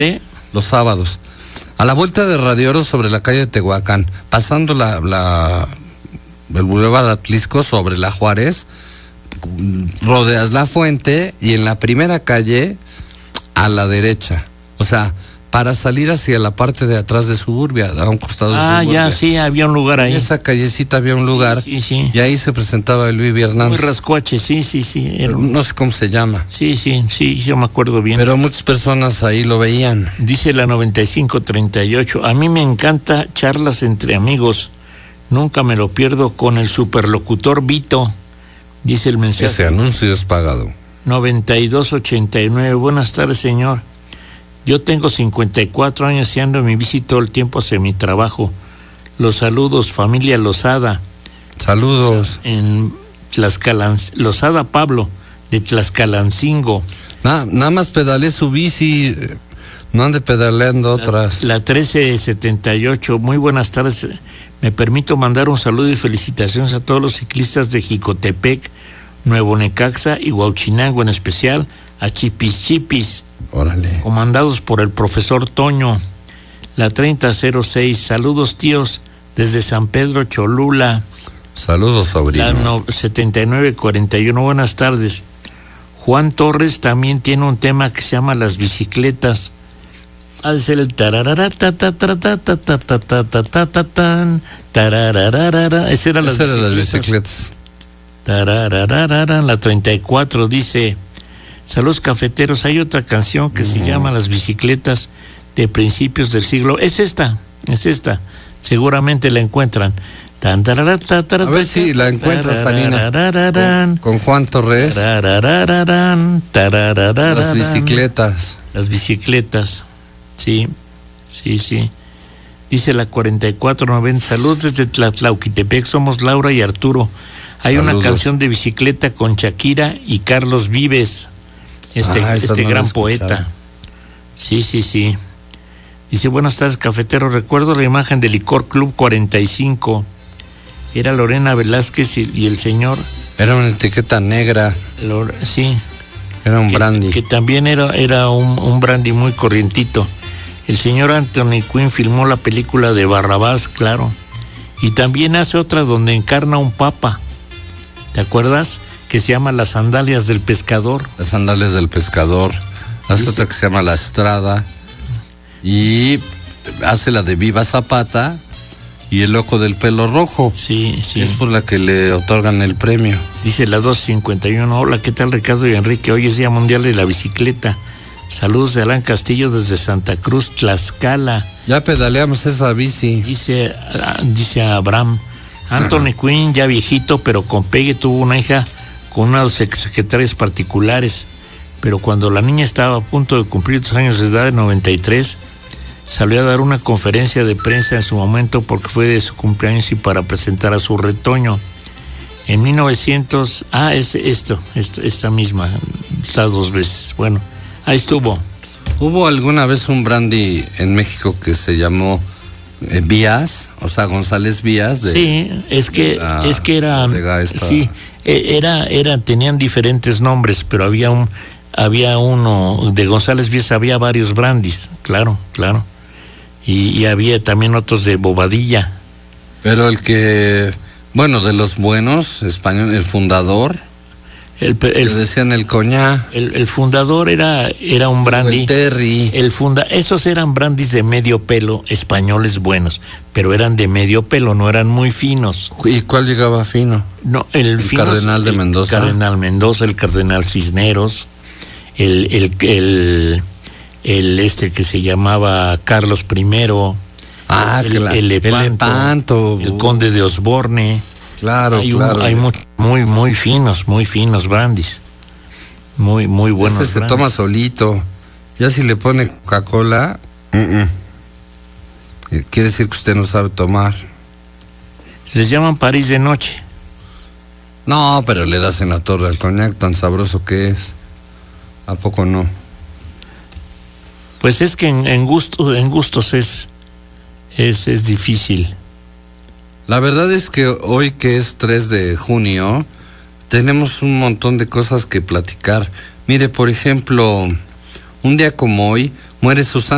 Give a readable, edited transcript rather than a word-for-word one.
los sábados. A la vuelta de Radio Oro sobre la calle de Tehuacán, pasando el Boulevard Atlisco sobre la Juárez, rodeas la fuente y en la primera calle a la derecha. O sea, para salir hacia la parte de atrás de Suburbia, a un costado de Suburbia. Ya, sí, había un lugar ahí. En esa callecita había un lugar, sí. Y ahí se presentaba el Luis Hernández. Muy rascuache, sí. No sé cómo se llama. Sí, yo me acuerdo bien. Pero muchas personas ahí lo veían. Dice la 9538, a mí me encanta charlas entre amigos, nunca me lo pierdo con el superlocutor Vito, dice el mensaje. Ese anuncio es pagado. 9289, buenas tardes, señor. Yo tengo 54 años y ando en mi bici todo el tiempo hacia mi trabajo. Los saludos, familia Lozada. Saludos. En Lozada Pablo, de Tlaxcalancingo. Nada más pedalé su bici, no ande pedaleando otras. La 1378, muy buenas tardes. Me permito mandar un saludo y felicitaciones a todos los ciclistas de Jicotepec, Nuevo Necaxa y Huauchinango, en especial a Chipis. Órale. Comandados por el profesor Toño. La 3006, saludos tíos desde San Pedro Cholula. Saludos, sobrino. La 7941, buenas tardes. Juan Torres también tiene un tema que se llama Las Bicicletas. Ha de ser el tararara, ese era las bicicletas. Tararara, la 34 dice: saludos cafeteros, hay otra canción que se llama Las Bicicletas, de principios del siglo. Es esta, seguramente la encuentran. A ver si la encuentras, Salina, con Juan Torres. Las bicicletas, sí. Dice la 4490, saludos desde Tlatlauquitepec, somos Laura y Arturo. Hay Saludos. una canción de bicicleta con Shakira y Carlos Vives, este gran poeta. Sí. Dice, buenas tardes, cafetero. Recuerdo la imagen del Licor Club 45. Era Lorena Velázquez y el señor. Era una etiqueta negra. Sí. Era un brandy. Que también era un brandy muy corrientito. El señor Anthony Quinn filmó la película de Barrabás, claro. Y también hace otra donde encarna un papa. ¿Te acuerdas? Que se llama Las Sandalias del Pescador. Las Sandalias del Pescador. Hace otra que se llama La Estrada. Y hace la de Viva Zapata y El Loco del Pelo Rojo. Sí. Es por la que le otorgan el premio. Dice la 251, hola, ¿qué tal, Ricardo y Enrique? Hoy es Día Mundial de la Bicicleta. Saludos de Alan Castillo desde Santa Cruz, Tlaxcala. Ya pedaleamos esa bici. Dice Abraham. Anthony Quinn, ya viejito, pero con pegue, tuvo una hija con unas secretarias particulares. Pero cuando la niña estaba a punto de cumplir 2 años de edad, en 93, salió a dar una conferencia de prensa en su momento porque fue de su cumpleaños y para presentar a su retoño. En 1900, esta misma, está 2 veces. Bueno, ahí estuvo. Hubo alguna vez un brandy en México que se llamó Vías, o sea, González Vías. Sí, es que era, sí, tenían diferentes nombres, pero había uno de González Vías, había varios brandis, claro. Y había también otros de Bobadilla. Pero de los buenos, español, el fundador, le decían el coñá. El fundador era un brandy. El Terry. Esos eran brandis de medio pelo, españoles buenos, pero eran de medio pelo, no eran muy finos. ¿Y cuál llegaba fino? No, el finos, Cardenal de Mendoza. El Cardenal Mendoza, el Cardenal Cisneros, el que se llamaba Carlos I, el Lepanto, el Conde de Osborne. Claro. Hay muy finos brandis. Muy buenos. Se toma solito. Ya si le pone Coca-Cola, quiere decir que usted no sabe tomar. Les llaman París de noche. No, pero le das en la torre al coñac, tan sabroso que es. ¿A poco no? Pues es que en gustos es difícil. La verdad es que hoy, que es 3 de junio, tenemos un montón de cosas que platicar. Mire, por ejemplo, un día como hoy muere Susana